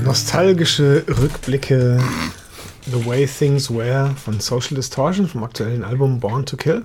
Nostalgische Rückblicke. The Way Things Were von Social Distortion vom aktuellen Album Born to Kill.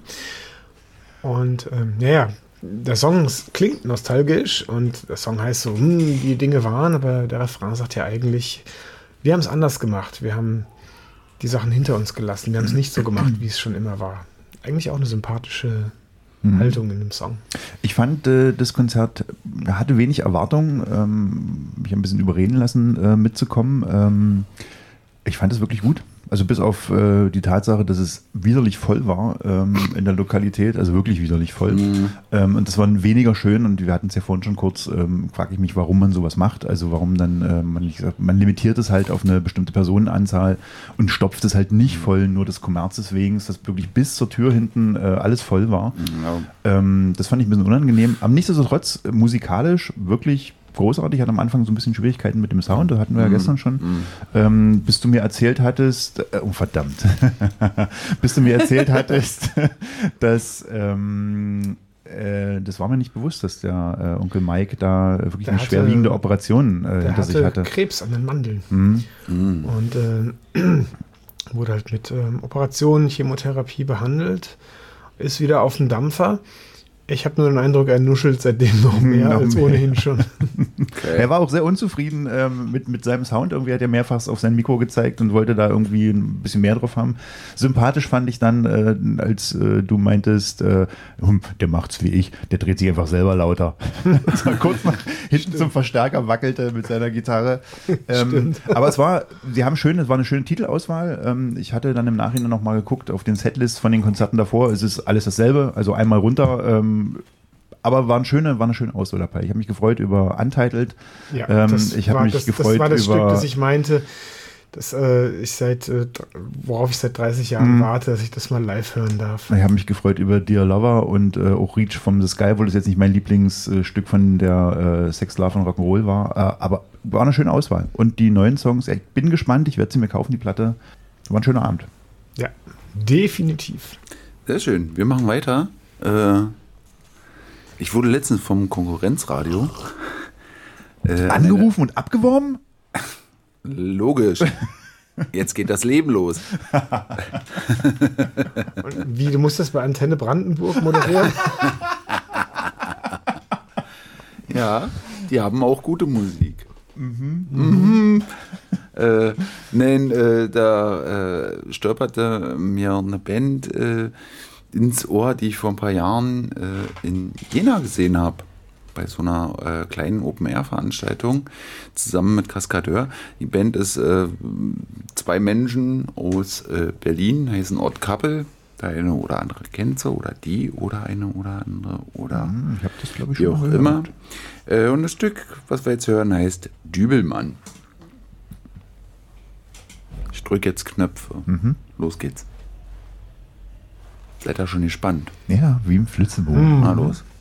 Und der Song klingt nostalgisch und der Song heißt so, die Dinge waren, aber der Refrain sagt ja eigentlich, wir haben es anders gemacht. Wir haben die Sachen hinter uns gelassen. Wir haben es nicht so gemacht, wie es schon immer war. Eigentlich auch eine sympathische Haltung in dem Song. Ich fand, das Konzert hatte wenig Erwartungen, mich ein bisschen überreden lassen, mitzukommen. Ich fand es wirklich gut. Also bis auf die Tatsache, dass es widerlich voll war in der Lokalität, also wirklich widerlich voll. Und das war weniger schön und wir hatten es ja vorhin schon kurz, frage ich mich, warum man sowas macht. Also warum dann, man limitiert es halt auf eine bestimmte Personenanzahl und stopft es halt nicht voll, nur des Kommerzes wegen, dass wirklich bis zur Tür hinten alles voll war. Das fand ich ein bisschen unangenehm. Aber nichtsdestotrotz musikalisch wirklich großartig. Ich hatte am Anfang so ein bisschen Schwierigkeiten mit dem Sound, das hatten wir ja gestern schon. Bis du mir erzählt hattest, verdammt, bis du mir erzählt hattest, dass das war mir nicht bewusst, dass der Onkel Mike da wirklich eine schwerwiegende Operation hinter sich hatte. Krebs an den Mandeln. Und wurde halt mit Operationen, Chemotherapie behandelt, ist wieder auf dem Dampfer. Ich habe nur den Eindruck, er nuschelt seitdem noch mehr als ohnehin schon. Okay. Er war auch sehr unzufrieden mit seinem Sound. Irgendwie hat er mehrfach auf sein Mikro gezeigt und wollte da irgendwie ein bisschen mehr drauf haben. Sympathisch fand ich dann, als du meintest, der macht's wie ich, der dreht sich einfach selber lauter. Kurz nach hinten zum Verstärker wackelte mit seiner Gitarre. Aber es war eine schöne Titelauswahl. Ich hatte dann im Nachhinein noch mal geguckt auf den Setlist von den Konzerten davor. Es ist alles dasselbe, also einmal runter. Aber war eine schöne Auswahl dabei. Ich habe mich gefreut über Untitled. Ja, ich habe mich gefreut über das über Stück, das ich meinte, dass worauf ich seit 30 Jahren warte, dass ich das mal live hören darf. Ich habe mich gefreut über Dear Lover und auch Reach from the Sky, wo das jetzt nicht mein Lieblingsstück von der Sex, Love und Rock'n'Roll war, aber war eine schöne Auswahl. Und die neuen Songs, ich bin gespannt, ich werde sie mir kaufen, die Platte. War ein schöner Abend. Ja, definitiv. Sehr schön. Wir machen weiter. Ich wurde letztens vom Konkurrenzradio angerufen und abgeworben? Logisch. Jetzt geht das Leben los. Wie, du musst das bei Antenne Brandenburg moderieren? Ja, die haben auch gute Musik. Da stolperte mir eine Band ins Ohr, die ich vor ein paar Jahren in Jena gesehen habe. Bei so einer kleinen Open-Air-Veranstaltung zusammen mit Kaskadeur. Die Band ist 2 Menschen aus Berlin, heißen Odd Couple. Der eine oder andere kennt sie, oder die oder eine oder andere oder ich habe das, glaube ich, wie schon auch mal immer. gehört. Und das Stück, was wir jetzt hören, heißt Dübelmann. Ich drücke jetzt Knöpfe. Los geht's. Seid ihr schon gespannt? Ja, wie im Flitzebogen. Na los.